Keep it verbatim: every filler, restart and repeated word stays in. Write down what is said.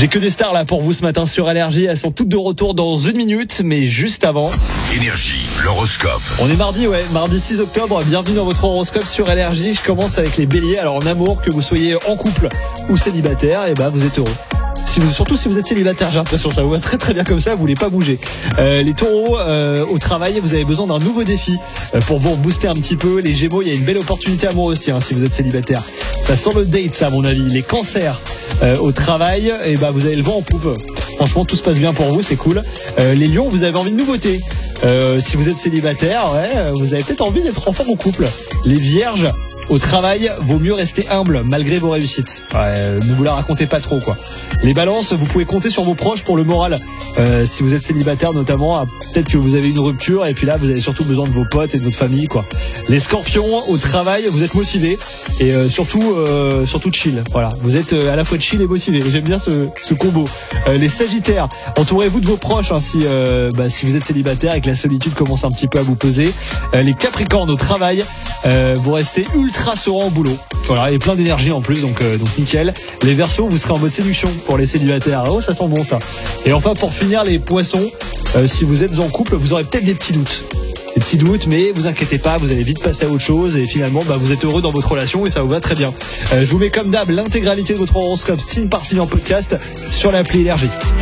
J'ai que des stars là pour vous ce matin sur Énergie. Elles sont toutes de retour dans une minute, mais juste avant. Énergie, l'horoscope. On est mardi, ouais, mardi six octobre. Bienvenue dans votre horoscope sur Énergie. Je commence avec les béliers. Alors en amour, que vous soyez en couple ou célibataire, et ben vous êtes heureux. Si vous, surtout si vous êtes célibataire, j'ai l'impression ça vous va très très bien comme ça, vous voulez pas bouger. Euh, les taureaux, euh, au travail, vous avez besoin d'un nouveau défi euh, pour vous rebooster un petit peu. Les gémeaux, il y a une belle opportunité amoureuse aussi hein, si vous êtes célibataire. Ça sent le date ça à mon avis. Les cancers, euh, au travail, et ben vous avez le vent en poupe. Franchement, tout se passe bien pour vous, c'est cool. Euh, les lions, vous avez envie de nouveautés. Euh, si vous êtes célibataire, ouais, vous avez peut-être envie d'être en forme au couple. Les vierges, au travail, vaut mieux rester humble malgré vos réussites. Ouais, ne vous la racontez pas trop, quoi. Les balances, vous pouvez compter sur vos proches pour le moral. Euh, si vous êtes célibataire notamment, peut-être que vous avez une rupture et puis là, vous avez surtout besoin de vos potes et de votre famille, quoi. Les scorpions, au travail, vous êtes motivés et euh, surtout, euh, surtout chill. Voilà, vous êtes euh, à la fois chill et motivé. J'aime bien ce, ce combo. Euh, les sagittaires, entourez-vous de vos proches hein, si, euh, bah, si vous êtes célibataire et que la solitude commence un petit peu à vous peser. Euh, les capricornes, au travail, euh, vous restez ultra serein au boulot. Voilà, et plein d'énergie en plus, donc, euh, donc nickel. Les verseaux, vous serez en mode séduction pour les célibataires. Oh, ça sent bon ça. Et enfin, pour finir, les poissons, euh, si vous êtes en couple, vous aurez peut-être des petits doutes. Des petits doutes, mais vous inquiétez pas, vous allez vite passer à autre chose et finalement, bah, vous êtes heureux dans votre relation et ça vous va très bien. Euh, je vous mets comme d'hab l'intégralité de votre horoscope signe par signe en podcast sur l'appli Énergie.